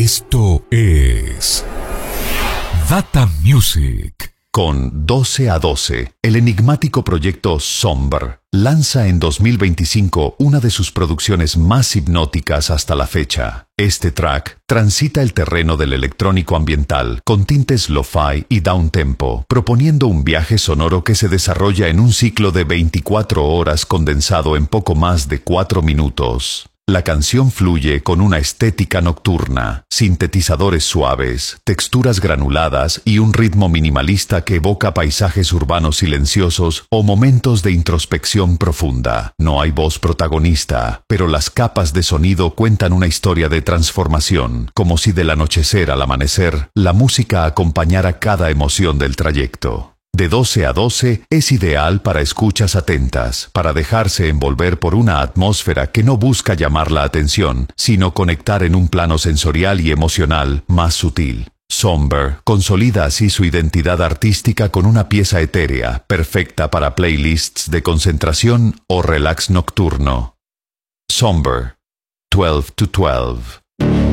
Esto es Data Music. Con 12 a 12, el enigmático proyecto Somber lanza en 2025 una de sus producciones más hipnóticas hasta la fecha. Este track transita el terreno del electrónico ambiental con tintes lo-fi y downtempo, proponiendo un viaje sonoro que se desarrolla en un ciclo de 24 horas condensado en poco más de 4 minutos. La canción fluye con una estética nocturna, sintetizadores suaves, texturas granuladas y un ritmo minimalista que evoca paisajes urbanos silenciosos o momentos de introspección profunda. No hay voz protagonista, pero las capas de sonido cuentan una historia de transformación, como si del anochecer al amanecer, la música acompañara cada emoción del trayecto. De 12 a 12 es ideal para escuchas atentas, para dejarse envolver por una atmósfera que no busca llamar la atención, sino conectar en un plano sensorial y emocional más sutil. Somber consolida así su identidad artística con una pieza etérea, perfecta para playlists de concentración o relax nocturno. Somber, 12 to 12.